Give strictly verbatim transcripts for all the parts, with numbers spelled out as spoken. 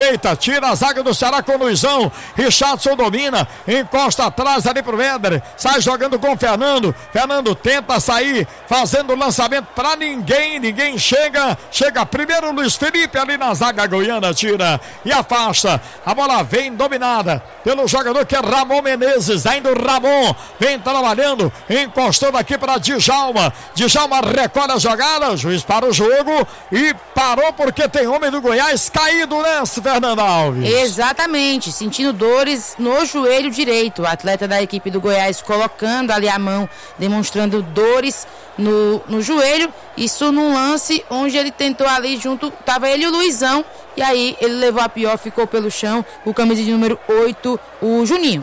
direita, tira a zaga do Ceará com o Luizão. Richardson domina, encosta atrás ali pro Éder, sai jogando com o Fernando. Fernando tenta sair, fazendo o lançamento pra ninguém, ninguém chega. Chega primeiro o Luiz Felipe ali na zaga goiana, tira e afasta. A bola vem dominada pelo jogador que é Ramon Menezes. Ainda o Ramon vem trabalhando, encostando aqui para Djalma. Djalma recolhe a jogada, o juiz para o jogo e parou porque tem homem do Goiás caído nessa, Fernanda Alves. Exatamente, sentindo dores no joelho direito. O atleta da equipe do Goiás colocando ali a mão, demonstrando dores no, no joelho. Isso num lance onde ele tentou ali junto, tava ele e o Luizão, e aí ele levou a pior, ficou pelo chão, o camisa de número oito, o Juninho.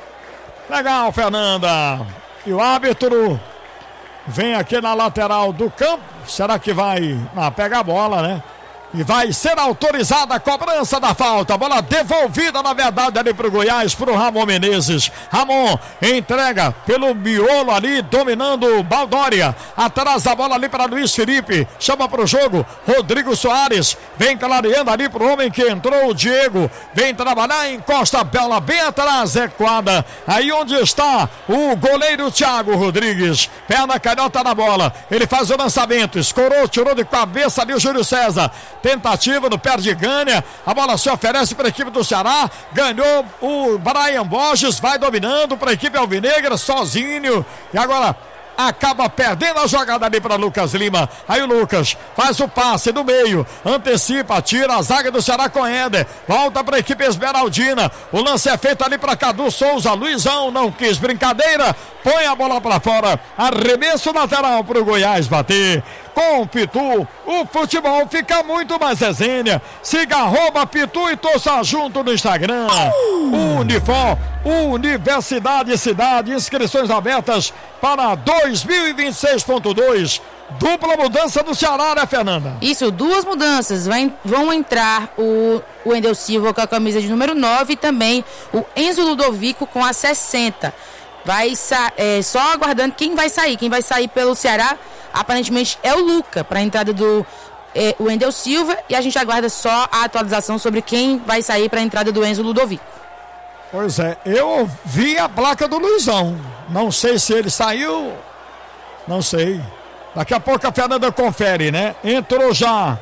Legal, Fernanda. E o árbitro vem aqui na lateral do campo. Será que vai ah, pegar a bola, né? E vai ser autorizada a cobrança da falta. Bola devolvida, na verdade, ali pro Goiás, pro Ramon Menezes. Ramon entrega pelo miolo ali, dominando Baldória. Atrás a bola ali para Luiz Felipe. Chama pro jogo Rodrigo Soares. Vem clareando ali pro homem que entrou, o Diego. Vem trabalhar, encosta a bola bem atrás, recuada. Aí onde está o goleiro Thiago Rodrigues. Perna canhota na bola. Ele faz o lançamento. Escorou, tirou de cabeça ali o Júlio César. Tentativa no pé de Gânia, a bola se oferece para a equipe do Ceará, ganhou o Brian Borges, vai dominando para a equipe alvinegra, sozinho, e agora acaba perdendo a jogada ali para Lucas Lima. Aí o Lucas faz o passe do meio, antecipa, tira a zaga do Ceará com Éder, volta para a equipe esmeraldina. O lance é feito ali para Cadu Souza. Luizão não quis brincadeira, põe a bola para fora, arremesso lateral para o Goiás bater. Com o Pitu, o futebol fica muito mais resenha. Siga arroba Pitu e torça junto no Instagram. Uh! Unifor, Universidade Cidade, inscrições abertas para dois mil e vinte e seis ponto dois. Dupla mudança do Ceará, né, Fernanda? Isso, duas mudanças. Vai, vão entrar o, o Wendel Silva com a camisa de número nove e também o Enzo Ludovico com a sessenta. Vai é, só aguardando quem vai sair. Quem vai sair pelo Ceará, aparentemente, é o Luca, para a entrada do é, Wendel Silva. E a gente aguarda só a atualização sobre quem vai sair para a entrada do Enzo Ludovico. Pois é, eu vi a placa do Luizão. Não sei se ele saiu, não sei. Daqui a pouco a Fernanda confere, né? Entrou já.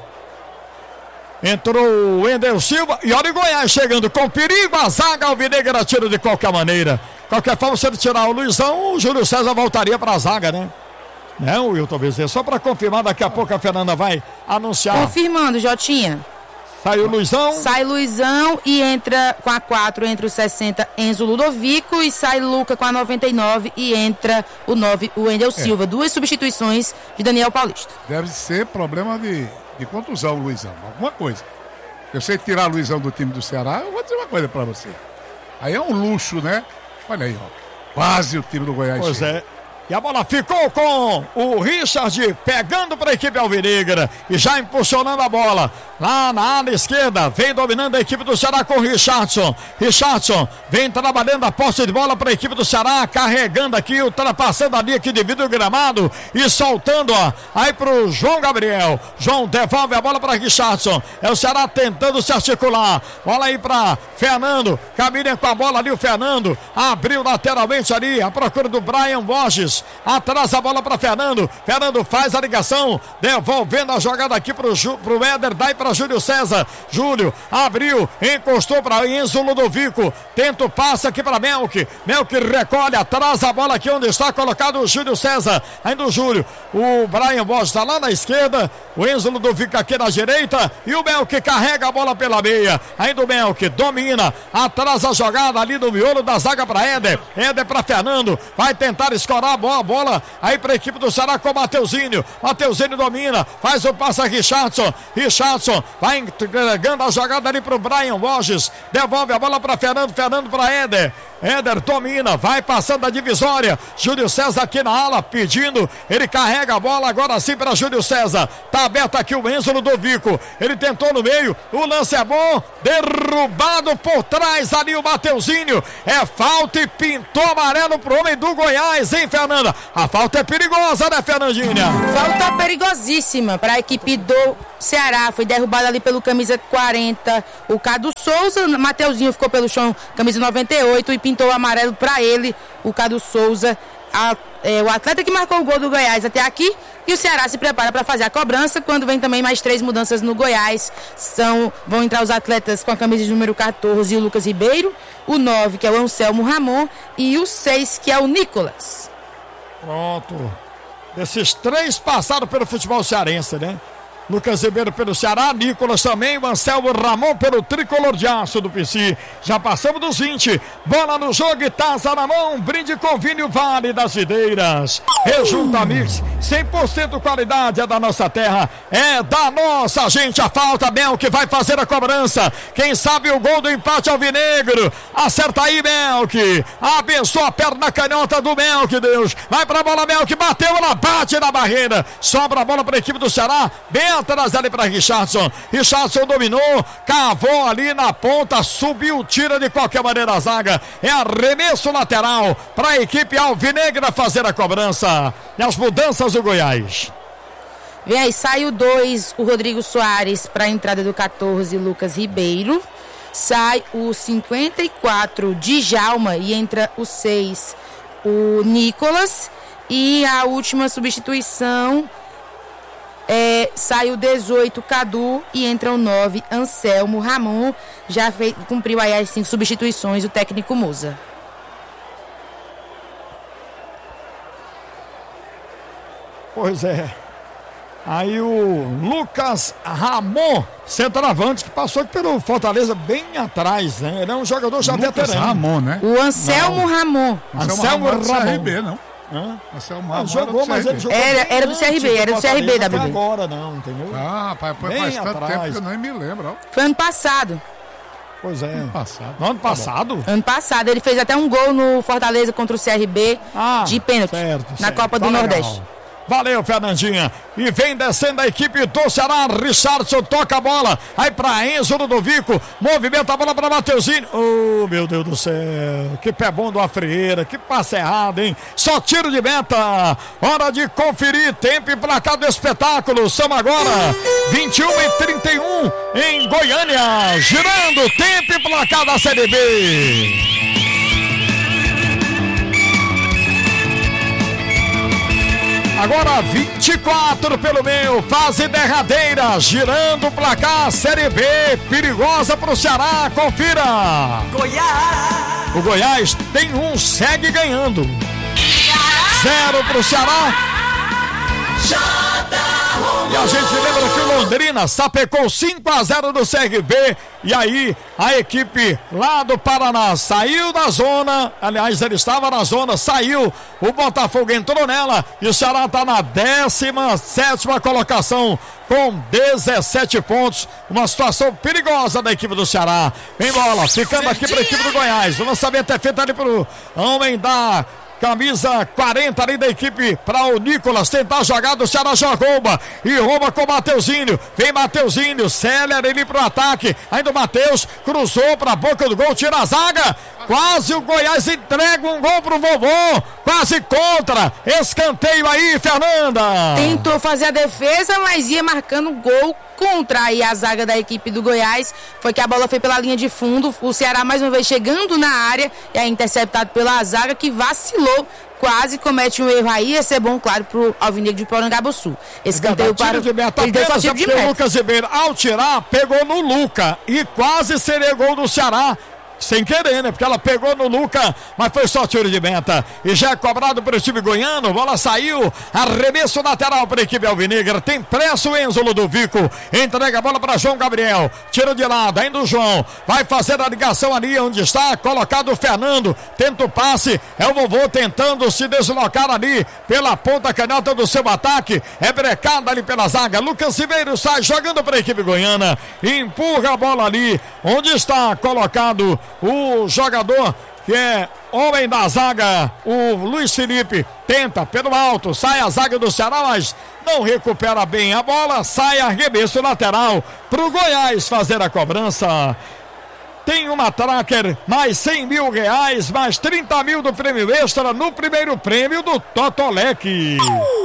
Entrou o Wendel Silva. E olha o Goiás chegando com perigo. A zaga alvinegra tira de qualquer maneira. Qualquer forma, se ele tirar o Luizão, o Júlio César voltaria para a zaga, né? Né, o Wilton Bezerra? Só para confirmar, daqui a pouco a Fernanda vai anunciar. Confirmando, Jotinha. Sai o Luizão. Sai Luizão e entra com a quatro, entre o sessenta, Enzo Ludovico, e sai Luca com a noventa e nove e entra o nove, o Wendel Silva. É. Duas substituições de Daniel Paulista. Deve ser problema de, de contusão, Luizão. Alguma coisa. Eu sei tirar Luizão do time do Ceará, eu vou dizer uma coisa para você. Aí é um luxo, né? Olha aí, ó. Quase o time do Goiás. Pois chega. É. E a bola ficou com o Richard pegando para a equipe alvinegra e já impulsionando a bola lá na ala esquerda. Vem dominando a equipe do Ceará com o Richardson. Richardson vem trabalhando a posse de bola para a equipe do Ceará, carregando aqui, ultrapassando a linha que divide o gramado e soltando, ó, aí para o João Gabriel. João devolve a bola para Richardson. É o Ceará tentando se articular. Bola aí para Fernando. Caminha com a bola ali o Fernando. Abriu lateralmente ali a procura do Brian Borges. Atrás a bola para Fernando. Fernando faz a ligação, devolvendo a jogada aqui pro, Ju, pro Éder, daí para Júlio César. Júlio abriu, encostou para Enzo Ludovico. Tenta o passe aqui para Melk. Melk recolhe, atrás a bola aqui onde está colocado o Júlio César. Ainda o Júlio. O Brian Borges está lá na esquerda. O Enzo Ludovico aqui na direita. E o Melk carrega a bola pela meia. Ainda o Melk domina. Atrás a jogada ali no miolo da zaga para Éder. Éder para Fernando. Vai tentar escorar a boa bola aí para a equipe do Ceará com o Mateuzinho. Mateuzinho domina, faz o passe a Richardson. Richardson vai entregando a jogada ali para o Brian Borges. Devolve a bola para Fernando. Fernando para Éder. Éder domina, vai passando a divisória. Júlio César aqui na ala, pedindo. Ele carrega a bola agora sim para Júlio César. Tá aberto aqui o Enzo Ludovico. Ele tentou no meio. O lance é bom. Derrubado por trás ali o Mateuzinho. É falta e pintou amarelo pro homem do Goiás, hein, Fernanda? A falta é perigosa, né, Fernandinha? Falta perigosíssima para a equipe do Ceará. Foi derrubado ali pelo camisa quarenta. O Cadu Souza. Mateuzinho ficou pelo chão, camisa noventa e oito, e pintou o amarelo para ele, o Cadu Souza, a, é, o atleta que marcou o gol do Goiás até aqui. E o Ceará se prepara para fazer a cobrança, quando vem também mais três mudanças no Goiás. São, vão entrar os atletas com a camisa de número quatorze, o Lucas Ribeiro, o nove, que é o Anselmo Ramon, e o seis, que é o Nicolas. Pronto. Desses três passaram pelo futebol cearense, né? Lucas Ribeiro pelo Ceará, Nicolas também, o Anselmo Ramon pelo tricolor de aço do P C. Já passamos dos vinte, bola no jogo e taça na mão, brinde com vinho Vale das Videiras. Rejunta Mix, cem por cento qualidade, é da nossa terra, é da nossa gente. A falta, Mel, que vai fazer a cobrança. Quem sabe o gol do empate alvinegro. Acerta aí, Melk. Abençoa a perna canhota do Melk, Deus. Vai pra bola, Melk, bateu, ela bate na barreira. Sobra a bola pra equipe do Ceará, bem atrás ali para Richardson. Richardson dominou, cavou ali na ponta, subiu, tira de qualquer maneira a zaga. É arremesso lateral para a equipe alvinegra fazer a cobrança. E as mudanças do Goiás. Vem aí, sai o dois, o Rodrigo Soares, para a entrada do quatorze, Lucas Ribeiro. Sai o cinquenta e quatro, Djalma, e entra o seis, o Nicolas. E a última substituição, É, sai o dezoito, Cadu, e entra o nove, Anselmo Ramon. Já fez, cumpriu aí as cinco substituições o técnico Musa. Pois é. Aí o Lucas Ramon, centroavante, que passou aqui pelo Fortaleza bem atrás, né? Ele é um jogador já Lucas veterano. Ramon, né? O Anselmo Não. Ramon. Anselmo Ramon. C R B, não. Hã? Anselmo Ah, Ramon jogou, mas ele jogou Era, era do C R B, era do C R B, da W B. agora não, entendeu? Ah, rapaz, foi Bem faz tanto atrás. tempo que eu nem me lembro. Ó. Foi ano passado. Pois é. Ano passado. No ano passado? Ano passado, ele fez até um gol no Fortaleza contra o C R B Ah, de pênalti certo, na certo. Copa do Tá Nordeste. legal. Valeu, Fernandinha. E vem descendo a equipe do Ceará. Richardson toca a bola. Aí pra Enzo Ludovico. Movimenta a bola pra Mateuzinho. Oh, meu Deus do céu. Que pé bom do Afrieira. Que passe errado, hein? Só tiro de meta. Hora de conferir tempo e placar do espetáculo. São agora vinte e uma e trinta e um em Goiânia. Girando tempo e placar da Série B. Agora vinte e quatro pelo meio, fase derradeira, girando o placar, Série B, perigosa pro Ceará, confira. Goiás. O Goiás tem um, segue ganhando. Zero pro Ceará. E a gente lembra que o Londrina sapecou cinco a zero do C R B. E aí a equipe lá do Paraná saiu da zona. Aliás, ele estava na zona, saiu. O Botafogo entrou nela. E o Ceará está na décima sétima colocação com dezessete pontos. Uma situação perigosa da equipe do Ceará. Vem bola, ficando aqui para a equipe do Goiás. O lançamento é feito ali para o homem da camisa quarenta ali da equipe para o Nicolas tentar jogar do Ceará, já rouba e rouba com o Mateuzinho. Vem Mateuzinho, Céler ali pro ataque. Ainda o Mateus cruzou para a boca do gol, tira a zaga. Quase o Goiás entrega um gol pro vovô. Quase contra. Escanteio aí, Fernanda. Tentou fazer a defesa, mas ia marcando gol contra aí a zaga da equipe do Goiás. Foi que a bola foi pela linha de fundo. O Ceará mais uma vez chegando na área e é interceptado pela zaga, que vacilou. Quase comete um erro aí. Ia ser bom, claro, pro Alvinegro de Porangabuçu. Escanteio para de meta. ele deu só tiro de meta. O Lucas Ribeiro, ao tirar, pegou no Luca e quase seria gol do Ceará. Sem querer, né? Porque ela pegou no Luca, mas foi só tiro de meta. E já é cobrado para o time goiano. Bola saiu. Arremesso lateral para a equipe alvinegra. Tem pressa o Enzo Ludovico. Entrega a bola para João Gabriel. Tira de lado. Ainda o João. Vai fazer a ligação ali onde está colocado o Fernando. Tenta o passe. É o vovô tentando se deslocar ali pela ponta canhota do seu ataque. É brecada ali pela zaga. Lucas Ribeiro sai jogando para a equipe goiana. Empurra a bola ali onde está colocado o jogador que é homem da zaga, o Luiz Felipe, tenta pelo alto, sai a zaga do Ceará, mas não recupera bem a bola, sai arremesso lateral pro Goiás fazer a cobrança. Tem uma tracker, mais cem mil reais, mais trinta mil do prêmio extra no primeiro prêmio do Totolec.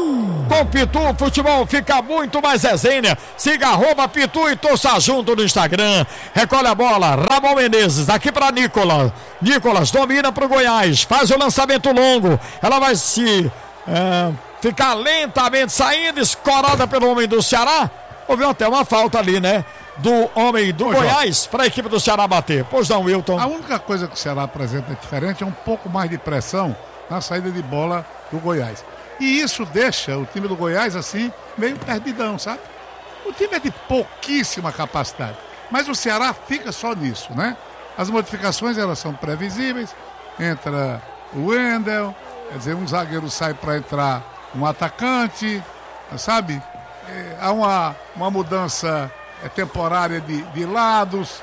Com Pitu, o futebol fica muito mais resenha. Siga arroba Pitu e torça junto no Instagram. Recolhe a bola, Ramon Menezes, aqui para Nicolas. Nicolas domina pro Goiás, faz o lançamento longo. Ela vai se é, ficar lentamente saindo, escorada pelo homem do Ceará. Houve até uma falta ali, né? Do homem do Ô, Goiás para a equipe do Ceará bater. Pois não, Wilton. A única coisa que o Ceará apresenta diferente é um pouco mais de pressão na saída de bola do Goiás. E isso deixa o time do Goiás assim, meio perdidão, sabe? O time é de pouquíssima capacidade. Mas o Ceará fica só nisso, né? As modificações, elas são previsíveis. Entra o Wendel, quer dizer, um zagueiro sai para entrar um atacante, sabe? É, há uma, uma mudança é temporária de, de lados,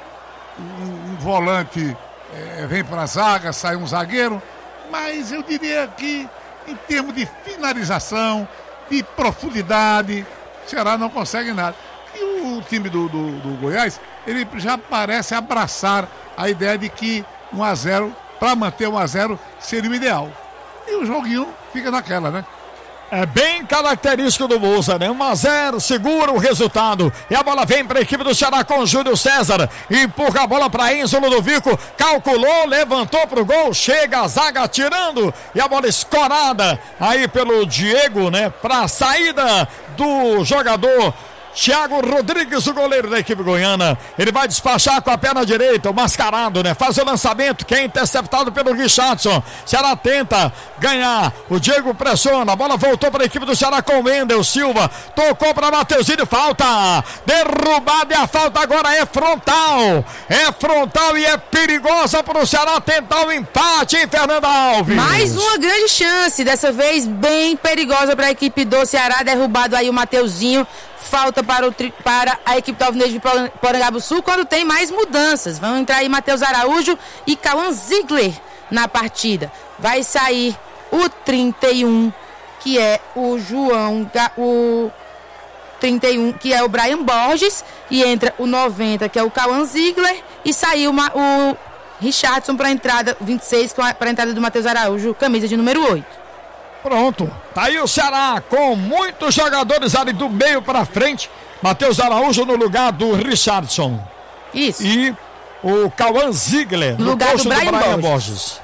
um, um volante é, vem para a zaga, sai um zagueiro, mas eu diria que em termos de finalização, de profundidade, o Ceará não consegue nada. E o time do, do, do Goiás, ele já parece abraçar a ideia de que um a zero, para manter um a zero, seria o ideal. E o joguinho fica naquela, né? É bem característico do Musa, né? um a zero, segura o resultado. E a bola vem para a equipe do Ceará com o Júlio César. Empurra a bola para Enzo Ludovico. Calculou, levantou para o gol. Chega a zaga atirando. E a bola escorada aí pelo Diego, né? Para a saída do jogador Thiago Rodrigues, o goleiro da equipe goiana. Ele vai despachar com a perna direita, o mascarado, né? Faz o lançamento, que é interceptado pelo Richardson. Ceará tenta ganhar, o Diego pressiona, a bola voltou para a equipe do Ceará com o Wendel Silva. Tocou para Mateuzinho, falta. Derrubada e a falta agora é frontal. É frontal e é perigosa para o Ceará tentar o empate, hein, Fernanda Alves? Mais uma grande chance, dessa vez bem perigosa para a equipe do Ceará. Derrubado aí o Mateuzinho. Falta para, o, para a equipe do Alvinegro de Porangabuçu, quando tem mais mudanças. Vão entrar aí Matheus Araújo e Cauã Ziegler na partida. Vai sair o trinta e um, que é o João, o trinta e um, que é o Brian Borges, e entra o noventa, que é o Cauã Ziegler, e saiu uma, o Richardson para a entrada, vinte e seis, para a entrada do Matheus Araújo, camisa de número oito. Pronto, tá aí o Ceará com muitos jogadores ali do meio para frente. Matheus Araújo no lugar do Richardson. Isso. E o Cauã Ziegler no, no lugar do Brian, do Brian Borges. Borges.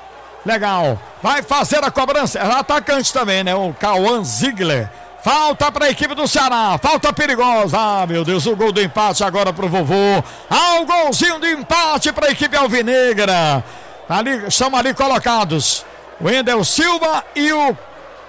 Legal. Vai fazer a cobrança. É atacante também, né? O Cauã Ziegler. Falta para a equipe do Ceará. Falta perigosa. Ah, meu Deus, o gol do empate agora pro vovô. Ah, o golzinho do empate para a equipe alvinegra. Ali, estão ali colocados o Wendel Silva e o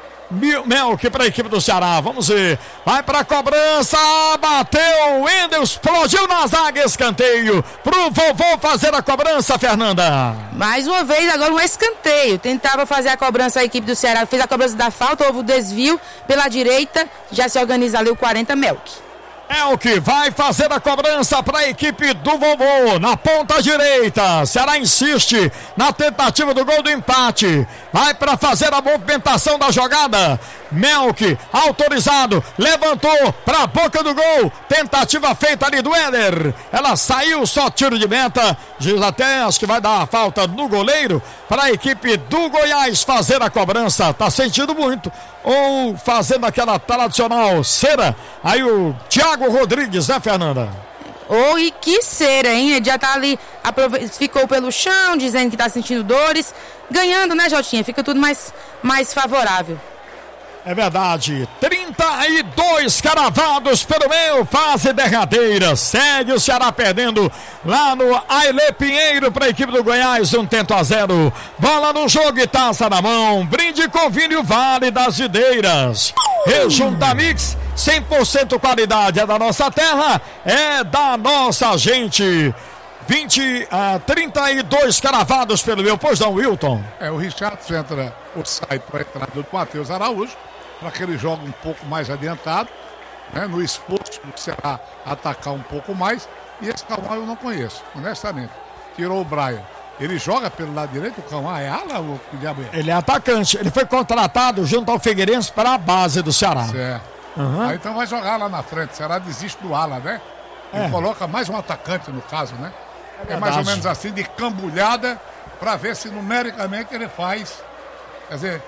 Melk para a equipe do Ceará. Vamos ver. Vai para a cobrança. Bateu. O Wendel explodiu na zaga. Escanteio pro vovô fazer a cobrança, Fernanda. Mais uma vez, agora um escanteio. Tentava fazer a cobrança a equipe do Ceará. Fez a cobrança da falta. Houve o desvio pela direita. Já se organiza ali o quarenta, Melk. É o que vai fazer a cobrança para a equipe do vovô na ponta direita. Ceará insiste na tentativa do gol do empate. Vai para fazer a movimentação da jogada. Melk, autorizado, levantou para a boca do gol. Tentativa feita ali do Éder. Ela saiu, só tiro de meta. Diz até, acho que vai dar a falta no goleiro para a equipe do Goiás fazer a cobrança. Tá sentindo muito. Ou fazendo aquela tradicional cera. Aí o Thiago Rodrigues, né, Fernanda? Ou e que cera, hein? Ele já tá ali, ficou pelo chão, dizendo que tá sentindo dores. Ganhando, né, Jotinha? Fica tudo mais, mais favorável. É verdade, trinta e dois cravados pelo meio, fase derradeira. Segue o Ceará perdendo lá no Ailê Pinheiro para a equipe do Goiás, um tento a zero. Bola no jogo e taça na mão. Brinde com vinho Vale das Videiras. Rejunta Mix, cem por cento qualidade, é da nossa terra, é da nossa gente. vinte a trinta e dois cravados pelo meu, pois não, Wilton? É, o Richardson entra, ou sai para a entrada do Matheus Araújo, para que ele jogue um pouco mais adiantado, né, no esforço do Ceará atacar um pouco mais. E esse Cauã eu não conheço, honestamente. Tirou o Brian. Ele joga pelo lado direito, o Cauã é ala ou o diabo é? Ele é atacante. Ele foi contratado junto ao Figueirense para a base do Ceará. Certo. Uhum. Aí então vai jogar lá na frente. O Ceará desiste do ala, né? E é. coloca mais um atacante no caso, né? É, é mais ou menos assim, de cambulhada, para ver se numericamente ele faz. Quer dizer,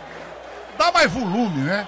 dá mais volume, né?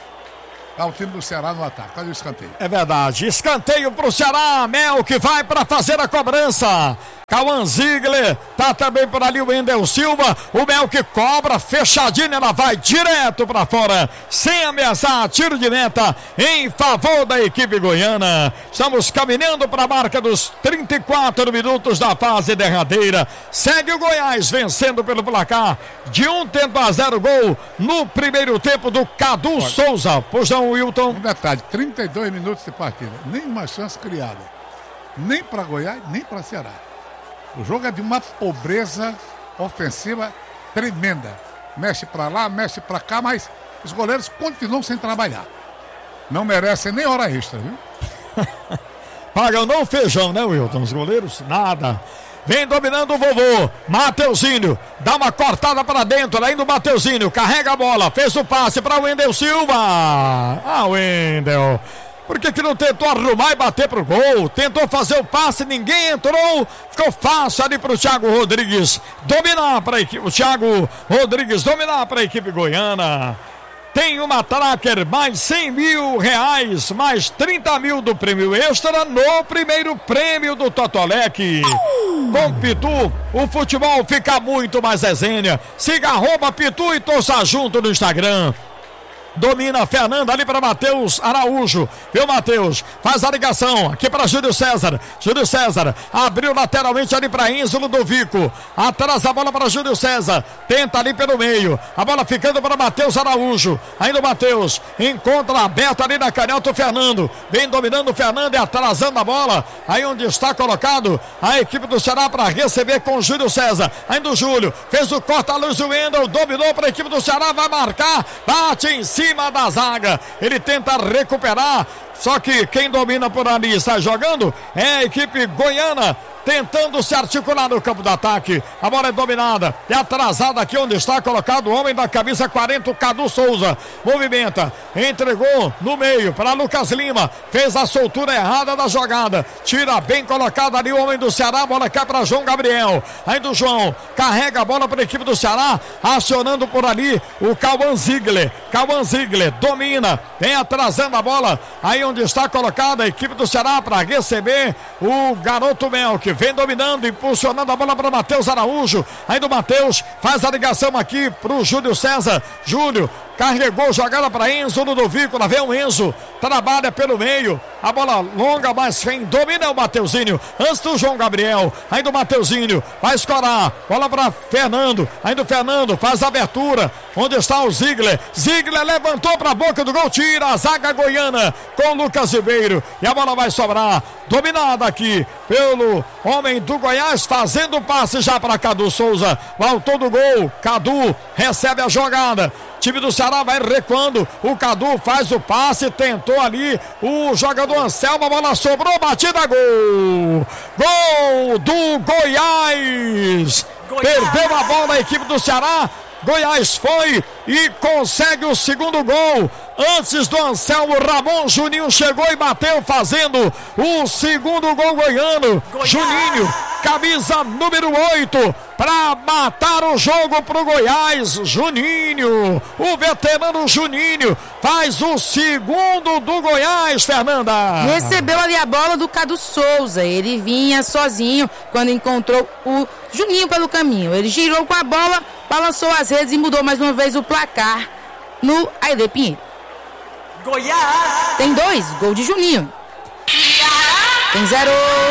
Ao time do Ceará no ataque. Cadê o escanteio? É verdade. Escanteio pro Ceará. Mel que vai para fazer a cobrança. Cauã Ziegler, tá também por ali o Wendel Silva, o Mel que cobra, fechadinho, ela vai direto para fora, sem ameaçar, tiro de meta em favor da equipe goiana. Estamos caminhando para a marca dos trinta e quatro minutos da fase derradeira. Segue o Goiás vencendo pelo placar de um tento a zero, gol no primeiro tempo do Cadu Olha, Souza. Pois não, Wilton? Um detalhe, trinta e dois minutos de partida, nenhuma chance criada, nem para Goiás, nem para Ceará. O jogo é de uma pobreza ofensiva tremenda. Mexe pra lá, mexe pra cá, mas os goleiros continuam sem trabalhar. Não merecem nem hora extra, viu? Pagam não feijão, né, Wilton? Os goleiros, nada. Vem dominando o vovô, Mateuzinho, dá uma cortada para dentro, ainda o Mateuzinho, carrega a bola, fez o passe para o Wendel Silva. Ah, Wendel. Por que que não tentou arrumar e bater pro gol? Tentou fazer o passe, ninguém entrou. Ficou fácil ali pro Thiago Rodrigues dominar para a equipe. O Thiago Rodrigues dominar para a equipe goiana. Tem uma Tracker, mais cem mil reais, mais trinta mil do prêmio extra no primeiro prêmio do Totolec. Com Pitu, o futebol fica muito mais resenha. Siga arroba Pitu e torça junto no Instagram. Domina Fernanda ali para Matheus Araújo, viu, Matheus? Faz a ligação aqui para Júlio César. Júlio César abriu lateralmente ali para Enzo Ludovico. Atrás a bola para Júlio César. Tenta ali pelo meio. A bola ficando para Matheus Araújo. Ainda o Matheus encontra aberto ali na canhota o Fernando. Vem dominando o Fernando e atrasando a bola. Aí onde está colocado a equipe do Ceará para receber com o Júlio César. Ainda o Júlio fez o corta-luz, o Wendel dominou para a equipe do Ceará. Vai marcar, bate em cima cima da zaga, ele tenta recuperar, só que quem domina por ali e está jogando é a equipe goiana, tentando se articular no campo de ataque. A bola é dominada e atrasada aqui onde está colocado o homem da camisa quarenta, o Cadu Souza. Movimenta, entregou no meio para Lucas Lima, fez a soltura errada da jogada, tira bem colocado ali o homem do Ceará, a bola cai para João Gabriel. Ainda o João carrega a bola para a equipe do Ceará, acionando por ali o Cauã Ziegler. Cauã Ziegler domina, vem atrasando a bola aí onde está colocada a equipe do Ceará para receber o garoto Mel, que vem dominando, impulsionando a bola para Matheus Araújo. Ainda o Matheus faz a ligação aqui para o Júlio César. Júlio carregou, jogada para Enzo Ludovico. Lá vem o Enzo, trabalha pelo meio. A bola longa, mas quem domina é o Mateuzinho. Antes do João Gabriel. Ainda o Mateuzinho vai escorar. Bola para Fernando. Ainda o Fernando faz a abertura. Onde está o Ziegler? Ziegler levantou para a boca do gol. Tira a zaga goiana com o Lucas Ribeiro. E a bola vai sobrar. Dominada aqui pelo homem do Goiás, fazendo o passe já para Cadu Souza. O autor do gol, Cadu, recebe a jogada. Time do Ceará vai recuando. O Cadu faz o passe, tentou ali o jogador Anselmo, a bola sobrou, batida, gol! Gol do Goiás! Goiás. Perdeu a bola a equipe do Ceará. Goiás foi e consegue o segundo gol. Antes do Anselmo, Ramon Juninho chegou e bateu, fazendo o segundo gol goiano. Goiás. Juninho, camisa número oito, para matar o jogo pro Goiás. Juninho, o veterano Juninho, faz o segundo do Goiás, Fernanda. Recebeu ali a bola do Cadu Souza. Ele vinha sozinho quando encontrou o Juninho pelo caminho. Ele girou com a bola, balançou as redes e mudou mais uma vez o placar no Aide Pinheiro. Goiás tem dois, gol de Juninho. Tem zero.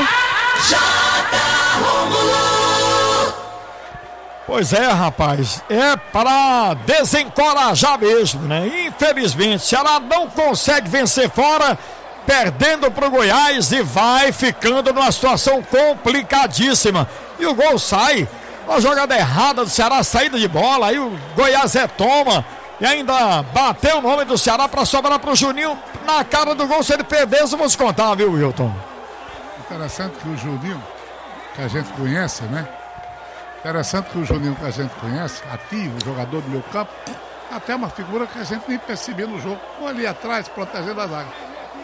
Pois é, rapaz, é para desencorajar mesmo, né? Infelizmente, Ceará não consegue vencer fora, perdendo para o Goiás e vai ficando numa situação complicadíssima. E o gol sai, uma jogada errada do Ceará, saída de bola, aí o Goiás retoma e ainda bateu o nome do Ceará para sobrar para o Juninho na cara do gol. Se ele perdesse, vamos contar, viu, Wilton? Interessante que o Juninho, que a gente conhece, né? Interessante que o Juninho que a gente conhece, ativo, jogador do meio campo, até uma figura que a gente nem percebia no jogo, ou ali atrás, protegendo a zaga.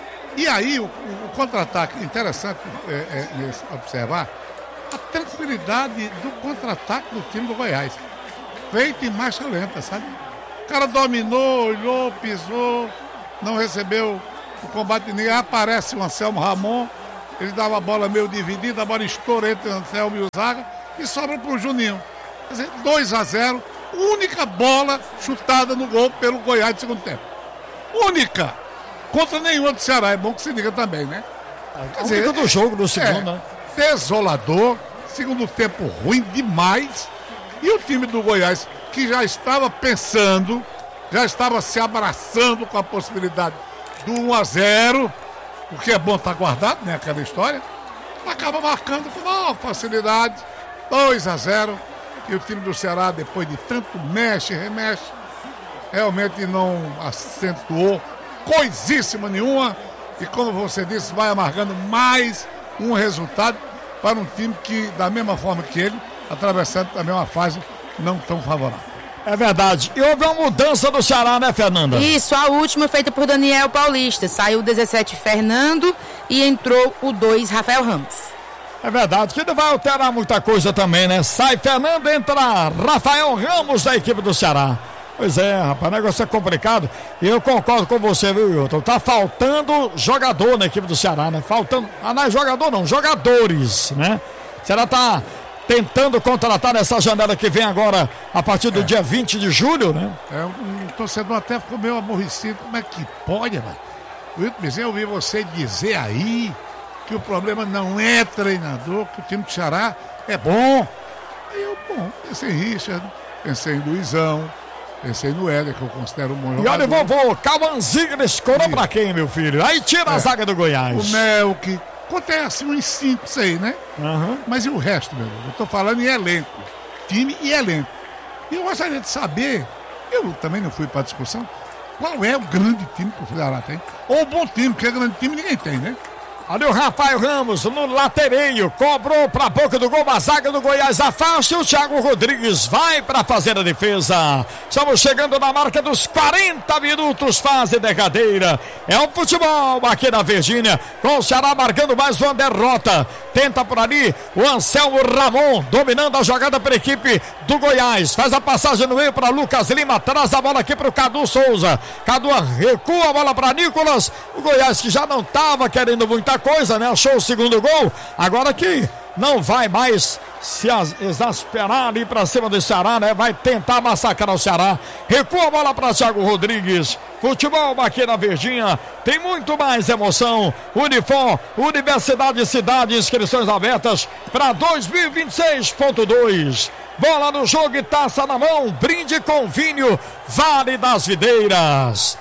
E aí, o, o contra-ataque, interessante é, é, observar a tranquilidade do contra-ataque do time do Goiás. Feito em marcha lenta, sabe? O cara dominou, olhou, pisou, não recebeu o combate de ninguém. Aparece o Anselmo Ramon, ele dava a bola meio dividida, a bola estoura entre o Anselmo e o Zaga e sobra para o Juninho. Quer dizer, dois a zero, única bola chutada no gol pelo Goiás de segundo tempo. Única! Contra nenhuma do Ceará, é bom que se diga também, né? Quer dizer, do jogo do segundo, é, né? Desolador, segundo tempo ruim demais. E o time do Goiás, que já estava pensando, já estava se abraçando com a possibilidade do um a zero, o que é bom estar guardado, né? Aquela história, acaba marcando com maior facilidade, dois a zero. E o time do Ceará, depois de tanto mexe, remexe, realmente não acentuou coisíssima nenhuma. E como você disse, vai amargando mais um resultado para um time que, da mesma forma que ele, atravessando também uma fase não tão favorável. É verdade. E houve uma mudança do Ceará, né, Fernanda? Isso, a última feita por Daniel Paulista. Saiu o dezessete Fernando e entrou o dois Rafael Ramos. É verdade, que não vai alterar muita coisa também, né? Sai Fernando, entra Rafael Ramos da equipe do Ceará. Pois é, rapaz, o negócio é complicado. E eu concordo com você, viu, Hilton? Tá faltando jogador na equipe do Ceará, né? Faltando. Ah, não é jogador, não, jogadores, né? O Ceará tá tentando contratar nessa janela que vem agora a partir do é. dia vinte de julho, né? É, um torcedor até ficou meio aborrecido. Como é que pode, mano? Hilton Bezerra, eu ouvi você dizer aí que o problema não é treinador, que o time do Ceará é bom. Aí eu, bom, pensei em Richard, pensei em Luizão, pensei no Éder, que eu considero um bom jogador. E olha, vovô, Calmanzinho escorou pra quem, meu filho? Aí tira é. a zaga do Goiás. O Melk, acontece uns cinco, seis, né? Uhum. Mas e o resto, meu irmão? Eu tô falando em elenco, time e elenco. E eu gostaria de saber, eu também não fui pra discussão, qual é o grande time que o Ceará tem? Ou o bom time, porque grande time ninguém tem, né? Olha o Rafael Ramos no latereio, cobrou pra boca do gol, a zaga do Goiás afasta e o Thiago Rodrigues vai pra fazer a defesa. Estamos chegando na marca dos quarenta minutos, fase derradeira. É o futebol aqui na Virgínia, com o Ceará marcando mais uma derrota. Tenta por ali o Anselmo Ramon, dominando a jogada para a equipe do Goiás. Faz a passagem no meio para Lucas Lima, traz a bola aqui para o Cadu Souza. Cadu recua a bola para Nicolas. O Goiás que já não estava querendo muita coisa, né? Achou o segundo gol. Agora que não vai mais se exasperar ali para cima do Ceará, né? Vai tentar massacrar o Ceará. Recua a bola para Thiago Rodrigues. Futebol aqui na Virgínia tem muito mais emoção. Unifor, Universidade Cidade, inscrições abertas para dois mil e vinte e seis ponto dois. Bola no jogo e taça na mão. Brinde com vinho Vale das Videiras.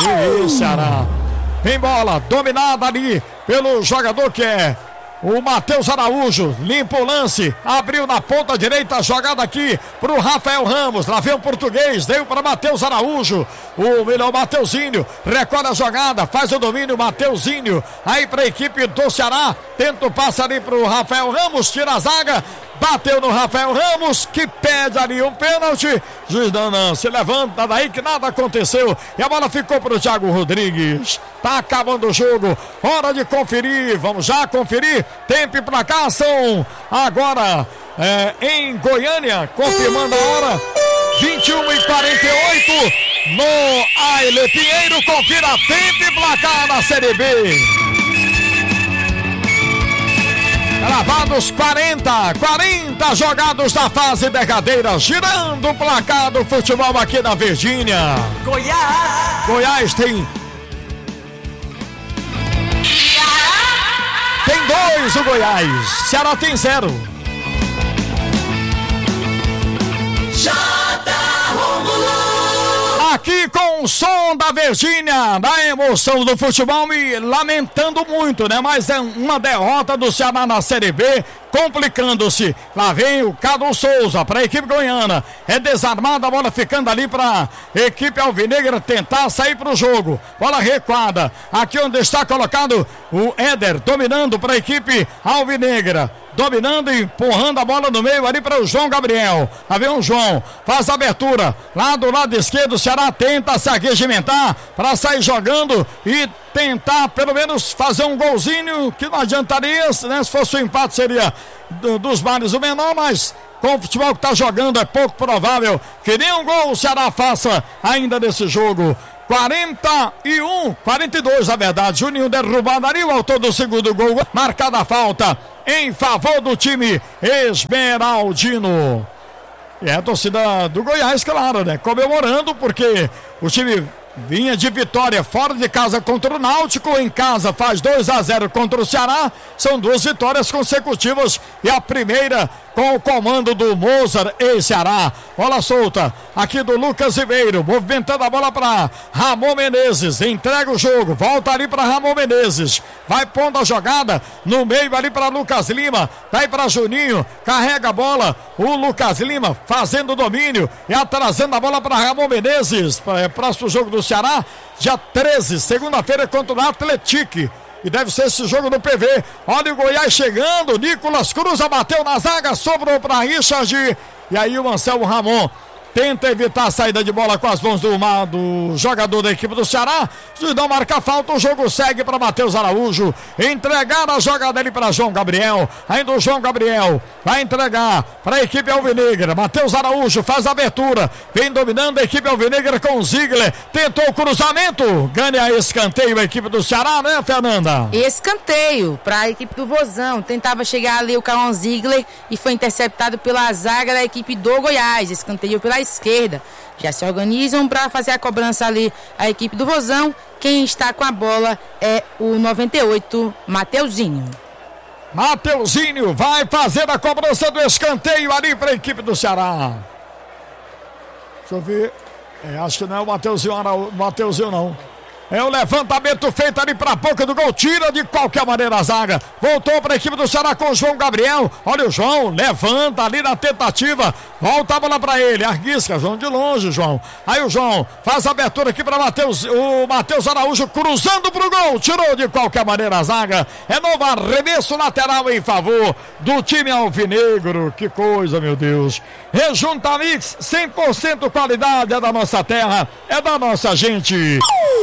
E o Ceará vem bola dominada ali pelo jogador que é o Matheus Araújo. Limpa o lance, abriu na ponta direita, jogada aqui pro Rafael Ramos. Lá vem o português, deu para Matheus Araújo. O melhor Mateuzinho recolhe a jogada, faz o domínio, Mateuzinho. Aí para a equipe do Ceará, tenta o passe ali pro Rafael Ramos, tira a zaga. Bateu no Rafael Ramos, que pede ali um pênalti. Juiz não, não, se levanta daí que nada aconteceu. E a bola ficou para o Thiago Rodrigues. Tá acabando o jogo, hora de conferir. Vamos já conferir. Tempo e placação. Agora é, em Goiânia, confirmando a hora. vinte e uma e quarenta e oito no Aile Pinheiro. Confira tempo e placar na Série B. Gravados quarenta, quarenta jogados da fase derradeira, girando o placar do futebol aqui na Virgínia. Goiás. Goiás tem. Tem dois o Goiás. Ceará tem zero. Aqui com o som da Virgínia, da emoção do futebol, me lamentando muito, né? Mas é uma derrota do Ceará na Série B, complicando-se. Lá vem o Cadu Souza para a equipe goiana. É desarmada, a bola ficando ali para a equipe alvinegra tentar sair para o jogo. Bola recuada. Aqui onde está colocado o Éder, dominando para a equipe alvinegra. dominando e empurrando a bola no meio ali para o João Gabriel. Aí vem o João, faz a abertura lá do lado esquerdo. O Ceará tenta se arregimentar para sair jogando e tentar pelo menos fazer um golzinho, que não adiantaria, né? Se fosse o um empate seria do, dos males o menor, mas com o futebol que está jogando é pouco provável que nenhum gol o Ceará faça ainda nesse jogo. quarenta e um, quarenta e dois na verdade. Juninho derrubado ali, o autor do segundo gol, marcada a falta em favor do time esmeraldino. E é a torcida do Goiás, claro, né? Comemorando, porque o time vinha de vitória fora de casa contra o Náutico, em casa faz dois a zero contra o Ceará. São duas vitórias consecutivas e a primeira com o comando do Mozart e Ceará. Bola solta aqui do Lucas Ribeiro, movimentando a bola para Ramon Menezes, entrega o jogo, volta ali para Ramon Menezes, vai pondo a jogada no meio ali para Lucas Lima, daí para Juninho, carrega a bola, o Lucas Lima fazendo o domínio e atrasando a bola para Ramon Menezes. É, próximo jogo do Ceará, dia treze, segunda-feira contra o Atlético. E deve ser esse jogo no P V. Olha o Goiás chegando. Nicolas Cruz bateu na zaga, sobrou para Richard. E aí o Anselmo Ramon tenta evitar a saída de bola com as mãos do, do jogador da equipe do Ceará. Se não marca falta, o jogo segue para Matheus Araújo. Entregar a jogada ali para João Gabriel. Ainda o João Gabriel vai entregar para a equipe alvinegra. Matheus Araújo faz a abertura. Vem dominando a equipe alvinegra com o Ziegler. Tentou o cruzamento. Ganha escanteio a equipe do Ceará, né, Fernanda? Escanteio para a equipe do Vozão. Tentava chegar ali o Cauã Ziegler e foi interceptado pela zaga da equipe do Goiás. Escanteio pela esquerda. Já se organizam para fazer a cobrança ali a equipe do Vozão. Quem está com a bola é o noventa e oito, Mateuzinho. Mateuzinho vai fazer a cobrança do escanteio ali para a equipe do Ceará. Deixa eu ver. É, acho que não é o Mateuzinho, o Mateuzinho não. É o levantamento feito ali para a boca do gol. Tira de qualquer maneira a zaga. Voltou para a equipe do Ceará com o João Gabriel. Olha o João, levanta ali na tentativa. Volta a bola para ele. Arrisca, João de longe, João. Aí o João faz a abertura aqui para Mateus, o Matheus Araújo cruzando para o gol. Tirou de qualquer maneira a zaga. É novo arremesso lateral em favor do time alvinegro. Que coisa, meu Deus. Rejunta Mix, cem por cento qualidade, é da nossa terra, é da nossa gente.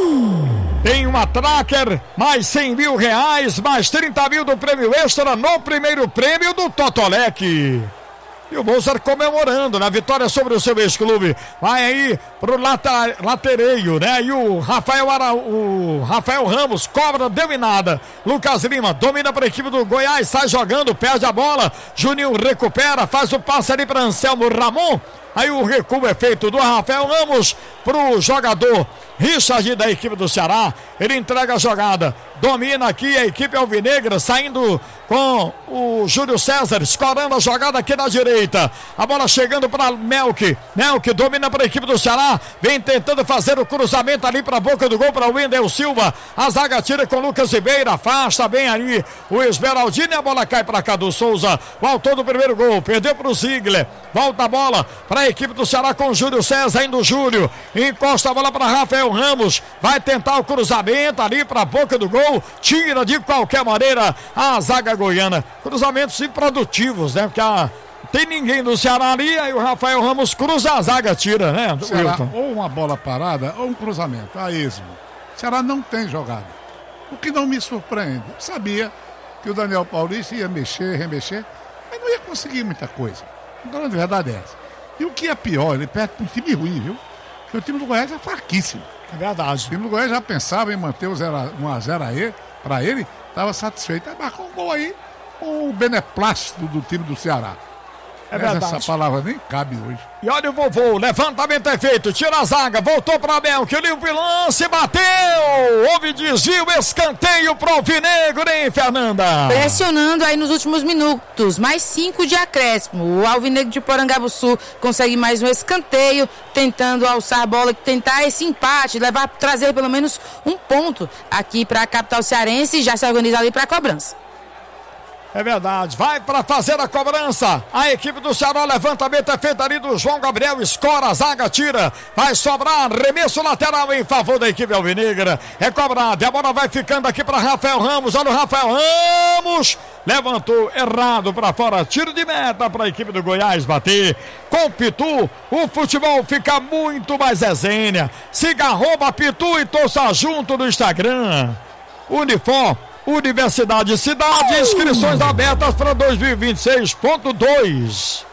Tem uma Tracker, mais cem mil reais, mais trinta mil do prêmio extra no primeiro prêmio do Totolec. E o Mozart comemorando na vitória sobre o seu ex-clube. Vai aí pro lata, latereio, né? E o Rafael, Ara, o Rafael Ramos cobra, deu em nada. Lucas Lima domina para a equipe do Goiás, sai jogando, perde a bola. Juninho recupera, faz o passe ali para Anselmo Ramon. Aí o recuo é feito do Rafael Ramos pro jogador Richard da equipe do Ceará. Ele entrega a jogada, domina aqui a equipe alvinegra, saindo com o Júlio César, escorando a jogada aqui na direita. A bola chegando para Melk. Melk domina para a equipe do Ceará, vem tentando fazer o cruzamento ali para a boca do gol para o Wendel Silva. A zaga tira com Lucas Ribeiro, afasta bem ali o Esmeraldino e a bola cai para Cadu Souza. O autor do primeiro gol, perdeu para o Ziegler. Volta a bola para a equipe do Ceará com o Júlio César, indo o Júlio, encosta a bola para Rafael Ramos, vai tentar o cruzamento ali para a boca do gol, tira de qualquer maneira a zaga goiana. Cruzamentos improdutivos, né? Porque a, tem ninguém do Ceará ali, aí o Rafael Ramos cruza a zaga, tira, né? Ceará, ou uma bola parada ou um cruzamento, a esmo. O Ceará não tem jogado, o que não me surpreende. Eu sabia que o Daniel Paulista ia mexer, remexer, mas não ia conseguir muita coisa. A grande verdade é essa. E o que é pior, ele perde para um time ruim, viu? Porque o time do Goiás é fraquíssimo. É verdade. O time do Goiás já pensava em manter o um a zero aí, para ele, estava satisfeito. Aí marcou um gol aí, com o beneplácito do time do Ceará. É Mas verdade. essa palavra nem cabe hoje. E olha o vovô, levantamento é feito, tira a zaga, voltou para Mel, que limpa o lance, bateu! Houve desvio, escanteio pro Alvinegro, hein, Fernanda? Pressionando aí nos últimos minutos, mais cinco de acréscimo. O Alvinegro de Porangabuçu consegue mais um escanteio, tentando alçar a bola, tentar esse empate, levar, trazer pelo menos um ponto aqui para a capital cearense e já se organiza ali para a cobrança. É verdade, vai para fazer a cobrança. A equipe do Ceará, levantamento é feito ali do João Gabriel, escora, zaga, tira. Vai sobrar, remesso lateral em favor da equipe alvinegra. É cobrado, e a bola vai ficando aqui para Rafael Ramos. Olha o Rafael Ramos, levantou errado para fora. Tiro de meta para a equipe do Goiás bater. Com Pitu, o futebol fica muito mais resenha. Siga arroba Pitu e torça junto no Instagram. Uniforme Universidade Cidade, inscrições abertas para dois mil e vinte e seis ponto dois.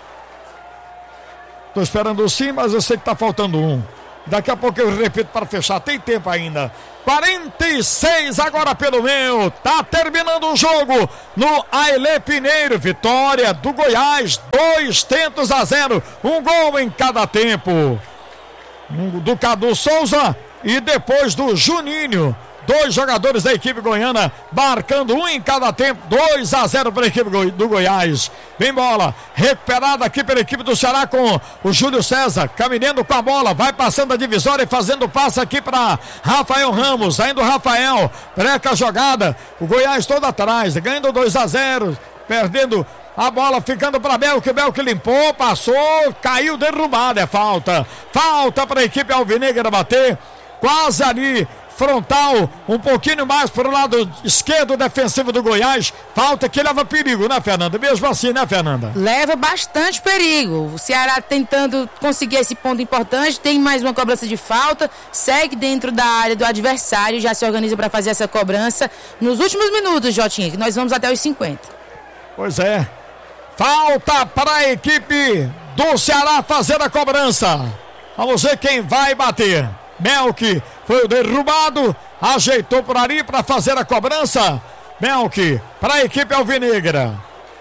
Tô esperando o sim, mas eu sei que tá faltando um. Daqui a pouco eu repito para fechar, tem tempo ainda. quarenta e seis agora pelo meu. Tá terminando o jogo no Ailê Pinheiro. Vitória do Goiás, dois tentos a zero. Um gol em cada tempo. Um do Cadu Souza e depois do Juninho. Dois jogadores da equipe goiana marcando um em cada tempo. dois a zero para a equipe do Goiás. Vem bola recuperada aqui pela equipe do Ceará com o Júlio César caminhando com a bola, vai passando a divisória e fazendo passe aqui para Rafael Ramos. Saindo o Rafael, breca a jogada, o Goiás todo atrás, ganhando dois a zero, perdendo a bola, ficando para Belk. Belk limpou, passou, caiu, derrubado. É falta, falta para a equipe alvinegra bater, quase ali frontal, um pouquinho mais para o lado esquerdo defensivo do Goiás. Falta que leva perigo, né, Fernanda? Mesmo assim, né, Fernanda? Leva bastante perigo. O Ceará tentando conseguir esse ponto importante. Tem mais uma cobrança de falta. Segue dentro da área do adversário. Já se organiza para fazer essa cobrança nos últimos minutos, Jotinha, que nós vamos até os cinquenta. Pois é. Falta para a equipe do Ceará fazer a cobrança. Vamos ver quem vai bater. Belk foi o derrubado, ajeitou por ali para fazer a cobrança. Belk para a equipe alvinegra.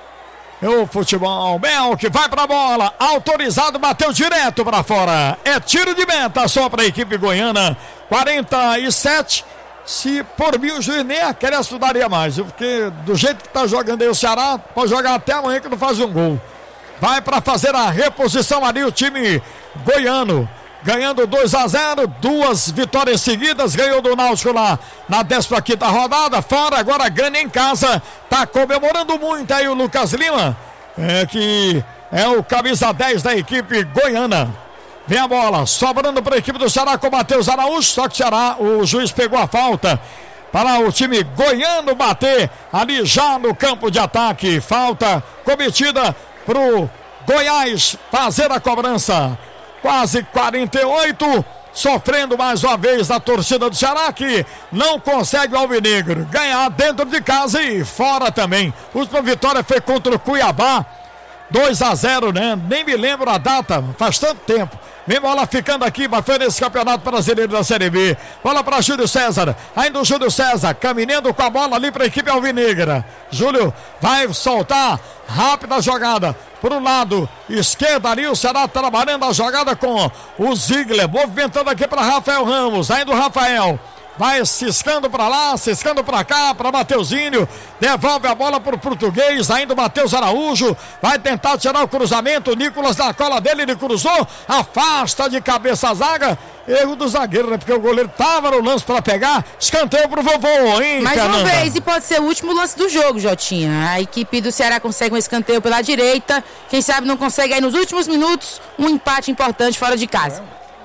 É o futebol. Belk vai para a bola, autorizado, bateu direto para fora. É tiro de meta só para a equipe goiana. quarenta e sete. Se por mim o juiz nem acresce daria mais, porque do jeito que está jogando aí o Ceará, pode jogar até amanhã que não faz um gol. Vai para fazer a reposição ali o time goiano. Ganhando dois a zero, duas vitórias seguidas, ganhou do Náutico lá na décima quinta rodada, fora, agora ganha em casa, tá comemorando muito aí o Lucas Lima, é, que é o camisa dez da equipe goiana. Vem a bola, sobrando para a equipe do Ceará com o Matheus Araújo, só que o Ceará, o juiz pegou a falta para o time goiano bater ali já no campo de ataque. Falta cometida pro Goiás fazer a cobrança. Quase quarenta e oito, sofrendo mais uma vez a torcida do Ceará, que não consegue o alvinegro ganhar dentro de casa e fora também. A última vitória foi contra o Cuiabá, dois a zero, né? Nem me lembro a data, faz tanto tempo. Vem bola ficando aqui, mas foi nesse campeonato brasileiro da Série B. Bola para Júlio César, ainda o Júlio César, caminhando com a bola ali para a equipe alvinegra. Júlio vai soltar, rápida jogada para o lado esquerdo ali, o Ceará trabalhando a jogada com o Ziegler, movimentando aqui para Rafael Ramos, ainda o Rafael. Vai ciscando para lá, ciscando para cá, para Mateuzinho, devolve a bola para o português, ainda o Matheus Araújo, vai tentar tirar o cruzamento, o Nicolas na cola dele, ele cruzou, afasta de cabeça a zaga, erro do zagueiro, né, porque o goleiro tava no lance para pegar, escanteio pro vovô, hein, mais Fernanda? uma vez, e pode ser o último lance do jogo, Jotinha. A equipe do Ceará consegue um escanteio pela direita, quem sabe não consegue aí nos últimos minutos um empate importante fora de casa.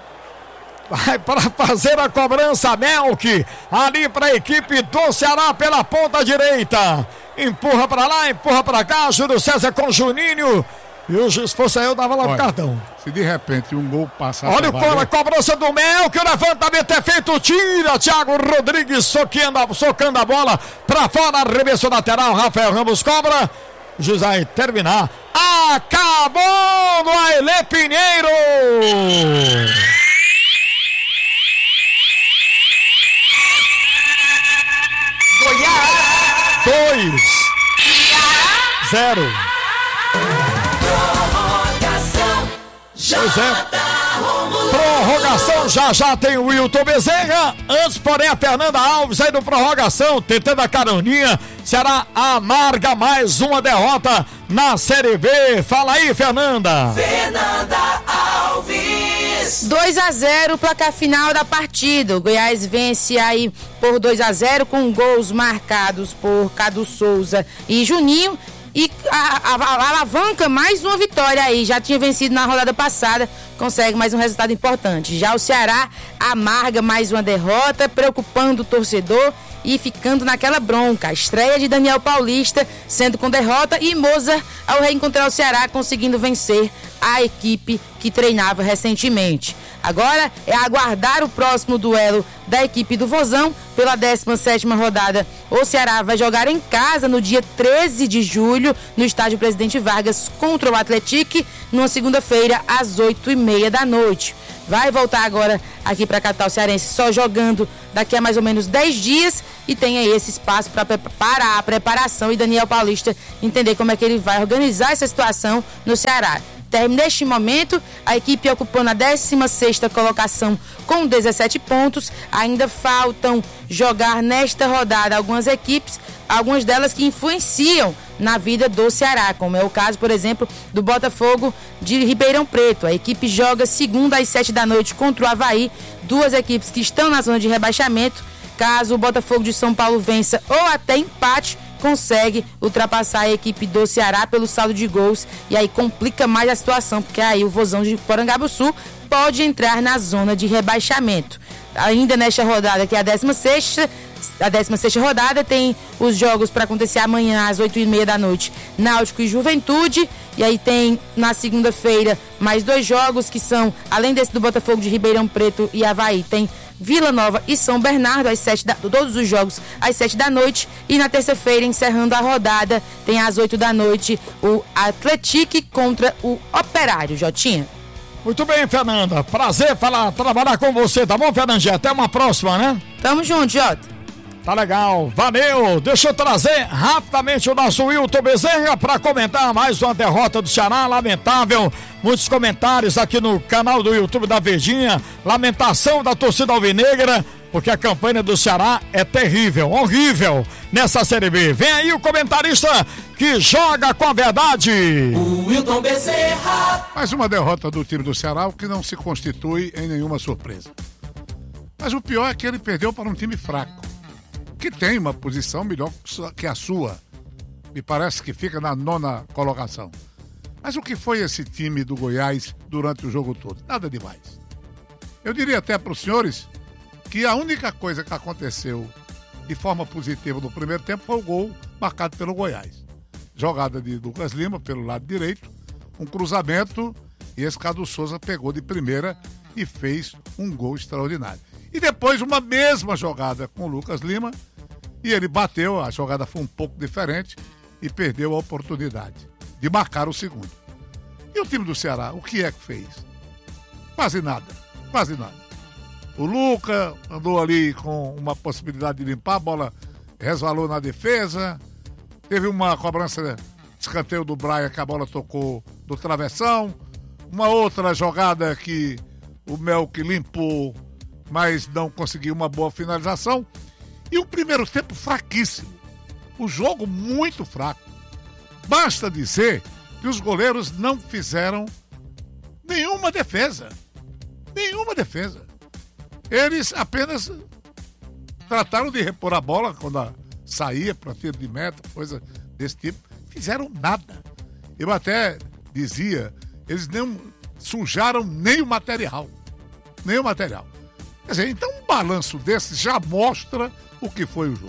Vai para fazer a cobrança, Belk, ali para a equipe do Ceará pela ponta direita. Empurra para lá, empurra para cá, Júlio César com o Juninho. E o juiz, se fosse eu, dava lá o cartão. Se de repente um gol passar... Olha o cola, a cobrança do Belk, o levantamento é feito, tira, Thiago Rodrigues socando, socando a bola para fora, arremesso lateral, Rafael Ramos cobra. O juiz vai terminar. Acabou no Ailê Pinheiro! Dois, zero. Pois é. Prorrogação, já já tem o Wilton Bezerra. Antes, porém, a Fernanda Alves aí no prorrogação, tentando a caroninha. Ceará amarga mais uma derrota na Série B. Fala aí, Fernanda. Fernanda Alves. dois a zero, placar final da partida. O Goiás vence aí por dois a zero com gols marcados por Cadu Souza e Juninho. E a, a, a alavanca mais uma vitória aí, já tinha vencido na rodada passada, consegue mais um resultado importante. Já o Ceará amarga mais uma derrota, preocupando o torcedor e ficando naquela bronca. A estreia de Daniel Paulista sendo com derrota e Mozart, ao reencontrar o Ceará, conseguindo vencer a equipe que treinava recentemente. Agora é aguardar o próximo duelo da equipe do Vozão pela décima sétima rodada. O Ceará vai jogar em casa no dia treze de julho, no estádio Presidente Vargas, contra o Atlético, numa segunda-feira, às oito e meia da noite. Vai voltar agora aqui para a capital cearense só jogando daqui a mais ou menos dez dias e tem aí esse espaço para preparar a preparação e Daniel Paulista entender como é que ele vai organizar essa situação no Ceará. Neste momento, a equipe ocupando a décima sexta colocação com dezessete pontos. Ainda faltam jogar nesta rodada algumas equipes, algumas delas que influenciam na vida do Ceará, como é o caso, por exemplo, do Botafogo de Ribeirão Preto. A equipe joga segunda às sete da noite contra o Avaí, duas equipes que estão na zona de rebaixamento. Caso o Botafogo de São Paulo vença ou até empate, consegue ultrapassar a equipe do Ceará pelo saldo de gols e aí complica mais a situação, porque aí o Vozão de Porangabuçu pode entrar na zona de rebaixamento. Ainda nesta rodada, que é a décima sexta, a décima sexta rodada, tem os jogos para acontecer amanhã às oito e meia da noite, Náutico e Juventude, e aí tem na segunda-feira mais dois jogos que são, além desse do Botafogo de Ribeirão Preto e Avaí, tem Vila Nova e São Bernardo, às sete da, todos os jogos às sete da noite. E na terça-feira, encerrando a rodada, tem às oito da noite o Atlético contra o Operário. Jotinha. Muito bem, Fernanda. Prazer falar, trabalhar com você, tá bom, Fernandinha? Até uma próxima, né? Tamo junto, Jota. Tá legal, valeu. Deixa eu trazer rapidamente o nosso Wilton Bezerra para comentar mais uma derrota do Ceará, lamentável. Muitos comentários aqui no canal do YouTube da Verdinha. Lamentação da torcida alvinegra, porque a campanha do Ceará é terrível, horrível nessa Série B. Vem aí o comentarista que joga com a verdade. O Wilton Bezerra. Mais uma derrota do time do Ceará, o que não se constitui em nenhuma surpresa. Mas o pior é que ele perdeu para um time fraco, que tem uma posição melhor que a sua. Me parece que fica na nona colocação. Mas o que foi esse time do Goiás durante o jogo todo? Nada demais. Eu diria até para os senhores que a única coisa que aconteceu de forma positiva no primeiro tempo foi o gol marcado pelo Goiás. Jogada de Lucas Lima pelo lado direito, um cruzamento, e esse Cadu Souza pegou de primeira e fez um gol extraordinário. E depois uma mesma jogada com o Lucas Lima, e ele bateu, a jogada foi um pouco diferente e perdeu a oportunidade de marcar o segundo. E o time do Ceará, o que é que fez? Quase nada, quase nada. O Luca andou ali com uma possibilidade de limpar, a bola resvalou na defesa, teve uma cobrança de escanteio do Brian que a bola tocou do travessão, uma outra jogada que o Melk limpou, mas não conseguiu uma boa finalização, e um primeiro tempo fraquíssimo, o jogo muito fraco. Basta dizer que os goleiros não fizeram nenhuma defesa, nenhuma defesa. Eles apenas trataram de repor a bola quando a saía para tiro de meta, coisa desse tipo, fizeram nada. Eu até dizia, eles não sujaram nem o material, nem o material. Quer dizer, então um balanço desse já mostra o que foi o jogo.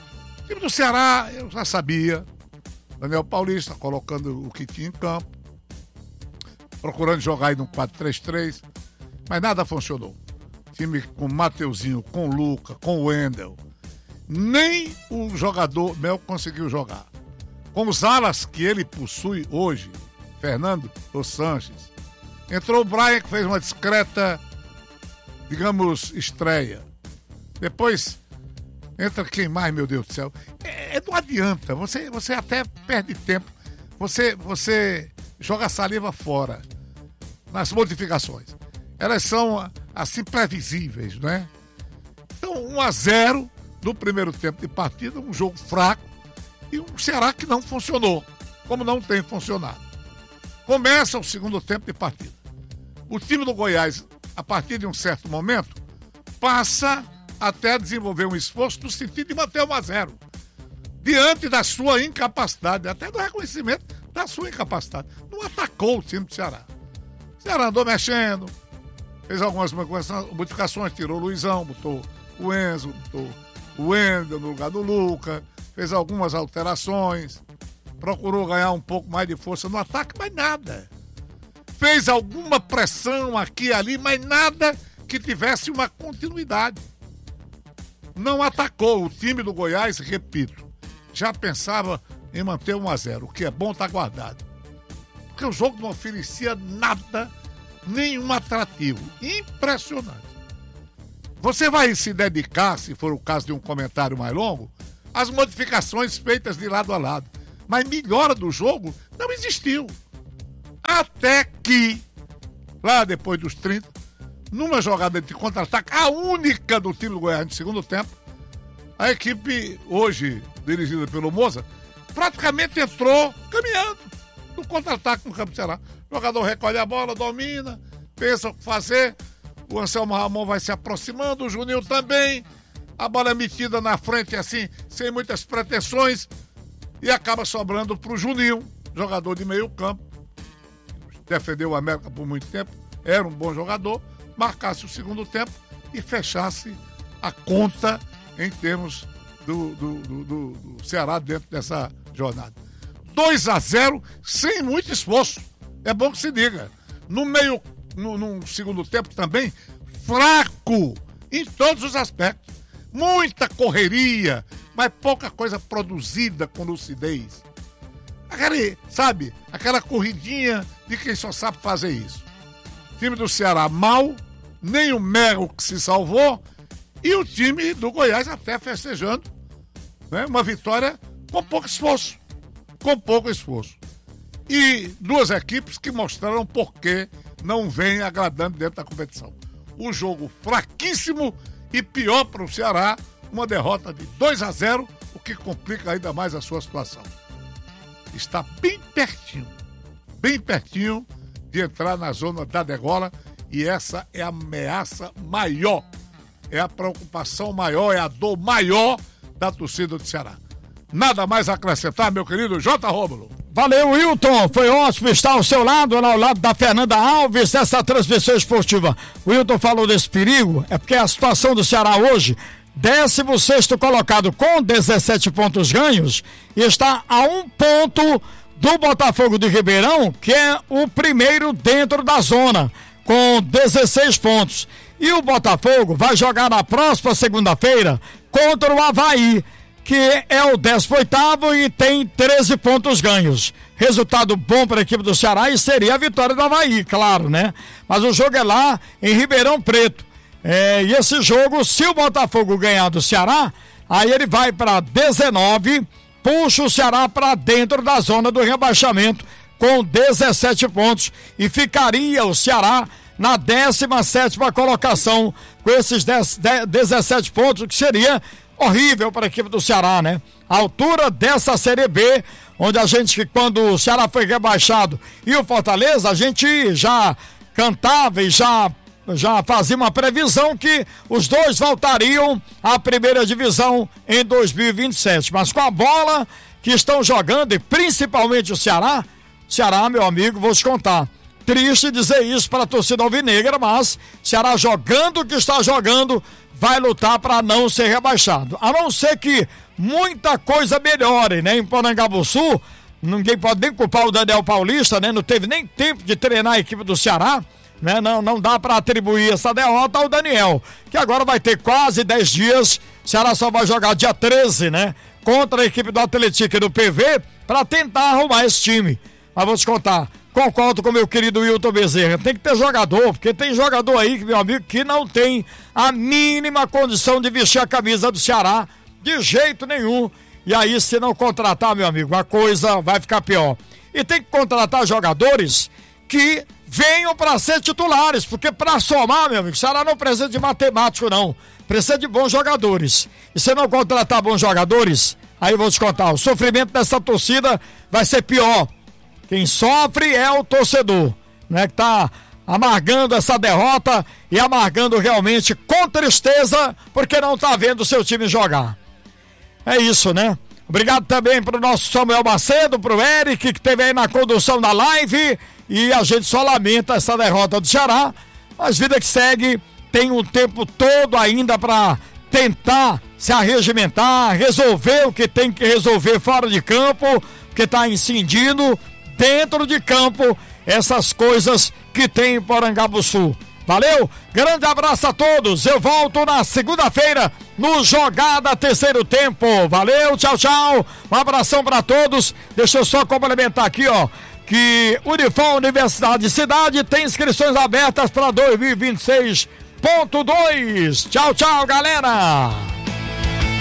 O time do Ceará, eu já sabia, Daniel Paulista colocando o que tinha em campo, procurando jogar aí no quatro três três, mas nada funcionou. Time com Mateuzinho, com Luca, com Wendel, nem o jogador Mel conseguiu jogar. Com os alas que ele possui hoje, Fernando Dos Sanches, entrou o Brian, que fez uma discreta, digamos, estreia. Depois entra quem mais, meu Deus do céu? É, não adianta, você, você até perde tempo, você, você joga a saliva fora nas modificações. Elas são assim previsíveis, não é? Então, um a zero no primeiro tempo de partida, um jogo fraco e um Ceará que não funcionou, como não tem funcionado. Começa o segundo tempo de partida. O time do Goiás a partir de um certo momento, passa até a desenvolver um esforço no sentido de manter um a zero. Diante da sua incapacidade, até do reconhecimento da sua incapacidade. Não atacou o time do Ceará. O Ceará andou mexendo, fez algumas modificações, tirou o Luizão, botou o Enzo, botou o Wendel no lugar do Luca, fez algumas alterações, procurou ganhar um pouco mais de força no ataque, mas nada. Fez alguma pressão aqui e ali, mas nada que tivesse uma continuidade. Não atacou. O time do Goiás, repito, já pensava em manter um a zero. O que é bom está guardado. Porque o jogo não oferecia nada, nenhum atrativo. Impressionante. Você vai se dedicar, se for o caso de um comentário mais longo, às modificações feitas de lado a lado. Mas melhora do jogo não existiu. Até que, lá depois dos trinta, numa jogada de contra-ataque, a única do time do Goiás no segundo tempo, a equipe, hoje dirigida pelo Moza, praticamente entrou caminhando no contra-ataque no campo do Ceará. O jogador recolhe a bola, domina, pensa o que fazer, o Anselmo Ramon vai se aproximando, o Juninho também, a bola é metida na frente assim, sem muitas pretensões, e acaba sobrando para o Juninho, jogador de meio campo, defendeu o América por muito tempo, era um bom jogador, marcasse o segundo tempo e fechasse a conta em termos do, do, do, do, do Ceará dentro dessa jornada. dois a zero sem muito esforço, é bom que se diga. No meio, no, no segundo tempo também, fraco em todos os aspectos. Muita correria, mas pouca coisa produzida com lucidez. Aquela, sabe, aquela corridinha de quem só sabe fazer isso. O time do Ceará mal, nem o Mero que se salvou, e o time do Goiás até festejando, né, uma vitória com pouco esforço. Com pouco esforço. E duas equipes que mostraram por que não vem agradando dentro da competição. O jogo fraquíssimo e pior para o Ceará, uma derrota de dois a zero, o que complica ainda mais a sua situação. Está bem pertinho, bem pertinho de entrar na zona da degola, e essa é a ameaça maior, é a preocupação maior, é a dor maior da torcida do Ceará. Nada mais a acrescentar, meu querido J. Rômulo. Valeu, Wilton, foi ótimo estar ao seu lado, ao lado da Fernanda Alves, dessa transmissão esportiva. O Wilton falou desse perigo, é porque a situação do Ceará hoje, décimo sexto colocado com dezessete pontos ganhos, e está a um ponto do Botafogo de Ribeirão, que é o primeiro dentro da zona, com dezesseis pontos. E o Botafogo vai jogar na próxima segunda-feira contra o Avaí, que é o décimo oitavo e tem treze pontos ganhos. Resultado bom para a equipe do Ceará e seria a vitória do Avaí, claro, né? Mas o jogo é lá em Ribeirão Preto. É, e esse jogo, se o Botafogo ganhar do Ceará, aí ele vai para dezenove, puxa o Ceará para dentro da zona do rebaixamento com dezessete pontos e ficaria o Ceará na décima sétima colocação com esses dez, dez, dezessete pontos, o que seria horrível para a equipe do Ceará, né? A altura dessa Série B, onde a gente, quando o Ceará foi rebaixado e o Fortaleza, a gente já cantava e já, já fazia uma previsão que os dois voltariam à primeira divisão em dois mil e vinte e sete. Mas com a bola que estão jogando, e principalmente o Ceará, Ceará, meu amigo, vou te contar. Triste dizer isso para a torcida alvinegra, mas Ceará jogando o que está jogando, vai lutar para não ser rebaixado. A não ser que muita coisa melhore, né? Em Porangabuçu, ninguém pode nem culpar o Daniel Paulista, né? Não teve nem tempo de treinar a equipe do Ceará, né? Não, não dá para atribuir essa derrota ao Daniel, que agora vai ter quase dez dias. O Ceará só vai jogar dia treze, né? Contra a equipe do Atlético e do P V, para tentar arrumar esse time. Mas vou te contar, concordo com o meu querido Wilton Bezerra, tem que ter jogador, porque tem jogador aí, meu amigo, que não tem a mínima condição de vestir a camisa do Ceará, de jeito nenhum, e aí se não contratar, meu amigo, a coisa vai ficar pior. E tem que contratar jogadores que venham para ser titulares, porque para somar, meu amigo, o Ceará não precisa de matemático não, precisa de bons jogadores, e se não contratar bons jogadores, aí eu vou te contar, o sofrimento dessa torcida vai ser pior. Quem sofre é o torcedor, né? Que tá amargando essa derrota e amargando realmente com tristeza, porque não tá vendo o seu time jogar. É isso, né? Obrigado também pro nosso Samuel Macedo, pro Eric, que teve aí na condução da live, e a gente só lamenta essa derrota do Ceará, mas vida que segue, tem um tempo todo ainda para tentar se arregimentar, resolver o que tem que resolver fora de campo, porque tá incidindo dentro de campo essas coisas que tem em Porangabuçu. Valeu? Grande abraço a todos. Eu volto na segunda-feira no Jogada Terceiro Tempo. Valeu, tchau, tchau. Um abração para todos. Deixa eu só complementar aqui, ó, que Unifom Universidade de Cidade tem inscrições abertas para dois mil e vinte e seis ponto dois. Tchau, tchau, galera.